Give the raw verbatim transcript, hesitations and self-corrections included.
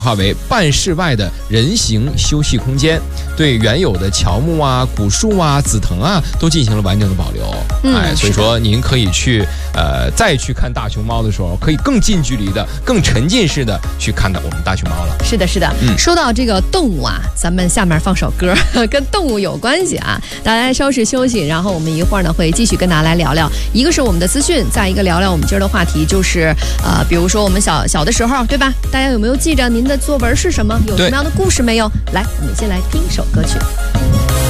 化为半室外的人行休憩空间，对原有的乔木啊、古树啊、紫藤啊都进行了完整的保留。嗯、哎，所以说您可以去呃再去看大熊猫的时候，可以更近距离的、更沉浸式的去看到我们大熊猫了。 是的，是的。嗯，说到这个动物啊，咱们下面放首歌，跟动物有关系啊。大家稍事休息，然后我们一会儿呢会继续跟大家来聊聊，一个是我们的资讯，再一个聊聊我们今儿的话题，就是呃，比如说我们小小的时候，对吧？大家有没有记着您的作文是什么？有什么样的故事没有？来，我们先来听一首歌曲。